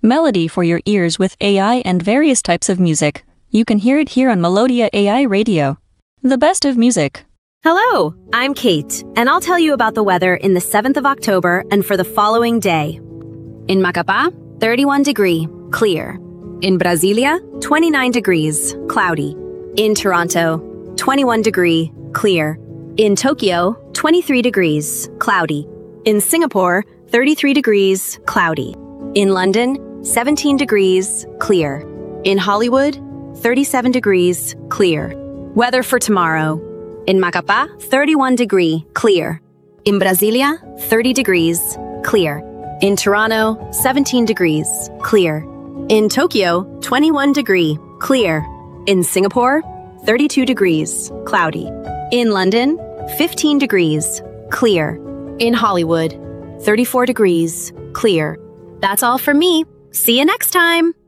Melody for your ears with AI and various types of music. You can hear it here on Melodia AI Radio. The best of music. Hello, I'm Kate, and I'll tell you about the weather in the 7th of October and for the following day. In Macapá, 31 degree, clear. In Brasilia, 29 degrees, cloudy. In Toronto, 21 degree, clear. In Tokyo, 23 degrees, cloudy. In Singapore, 33 degrees, cloudy. In London, 17 degrees, clear. In Hollywood, 37 degrees, clear. Weather for tomorrow. In Macapá, 31 degree, clear. In Brasilia, 30 degrees, clear. In Toronto, 17 degrees, clear. In Tokyo, 21 degree, clear. In Singapore, 32 degrees, cloudy. In London, 15 degrees, clear. In Hollywood, 34 degrees, clear. That's all from me. See you next time.